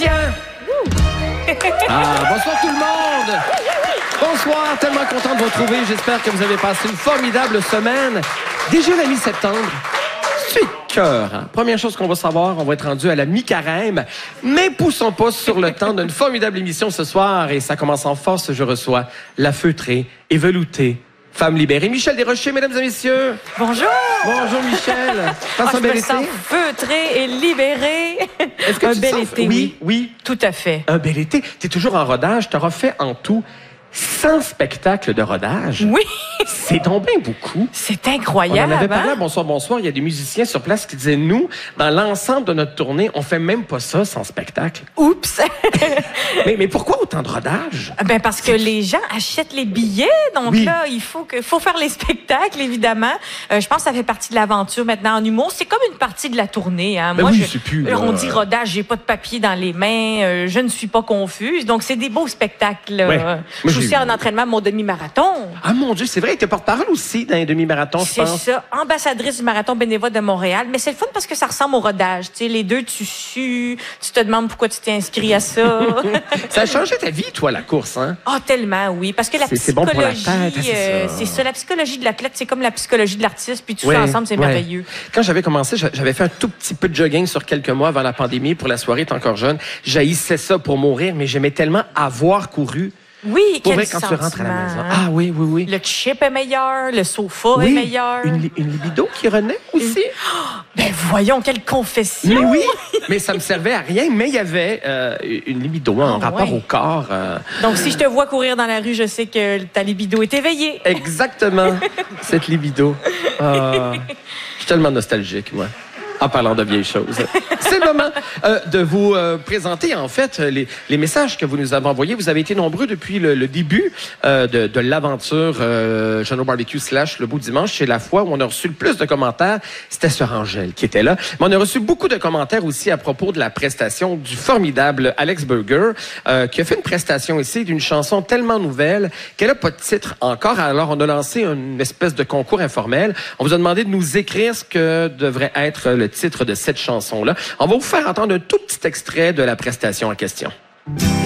Sébastien. Bonsoir tout le monde. Bonsoir, tellement content de vous retrouver. J'espère que vous avez passé une formidable semaine. Déjà la mi-septembre. C'est cœur. Hein? Première chose qu'on va savoir, on va être rendu à la mi-carême. Mais poussons pas sur le temps d'une formidable émission ce soir. Et ça commence en force. Je reçois la feutrée et veloutée femme libérée, Michel Desrochers, mesdames et messieurs. Bonjour. Bonjour, Michel. Passe un bel été. Feutrée et libérée. Est-ce que un bel été, oui. Oui. Tout à fait. Un bel été. Tu es toujours en rodage. Tu auras fait en tout 100 spectacles de rodage. Oui. C'est donc bien beaucoup. C'est incroyable. On en avait parlé à Bonsoir, bonsoir. Il y a des musiciens sur place qui disaient, nous, dans l'ensemble de notre tournée, on fait même pas ça sans spectacle. Oups. mais pourquoi autant de rodage? Ben parce que les gens achètent les billets. Donc là, il faut faire les spectacles, évidemment. Je pense que ça fait partie de l'aventure maintenant en humour. C'est comme une partie de la tournée. Hein. Ben moi, oui, c'est plus, on dit rodage, j'ai pas de papier dans les mains, je ne suis pas confuse. Donc, c'est des beaux spectacles. Ouais. Je suis aussi en entraînement à mon demi-marathon. Ah mon Dieu, c'est vrai, tu es porte-parole aussi dans les demi-marathons, je pense. C'est ça, ambassadrice du marathon bénévole de Montréal. Mais c'est le fun parce que ça ressemble au rodage. Tu sais, les deux, tu sues, tu te demandes pourquoi tu t'es inscrit à ça. Ça a changé ta vie, toi, la course, hein? Ah, tellement, oui. Parce que la psychologie, c'est bon pour la tête, c'est ça. La psychologie de l'athlète, c'est comme la psychologie de l'artiste. Puis tout ça ensemble, c'est merveilleux. Quand j'avais commencé, j'avais fait un tout petit peu de jogging sur quelques mois avant la pandémie pour la soirée, t'es encore jeune. J'haïssais ça pour mourir, mais j'aimais tellement avoir couru. Oui, pour quel vrai, quand sentiment. tu rentres à la maison. Ah oui. Le chip est meilleur, le sofa est meilleur. Une libido qui renaît aussi. Ben voyons, quelle confession! Mais oui, mais ça me servait à rien, mais il y avait une libido en rapport au corps. Donc, si je te vois courir dans la rue, je sais que ta libido est éveillée. Exactement, cette libido. Je suis tellement nostalgique, moi. En parlant de vieilles choses. C'est le moment de vous présenter, en fait, les messages que vous nous avez envoyés. Vous avez été nombreux depuis le début de l'aventure Jeannot Barbecue / Le Beau Dimanche. C'est la fois où on a reçu le plus de commentaires. C'était Sœur Angèle qui était là. Mais on a reçu beaucoup de commentaires aussi à propos de la prestation du formidable Alex Burger, qui a fait une prestation ici d'une chanson tellement nouvelle qu'elle n'a pas de titre encore. Alors, on a lancé une espèce de concours informel. On vous a demandé de nous écrire ce que devrait être le titre de cette chanson-là. On va vous faire entendre un tout petit extrait de la prestation en question.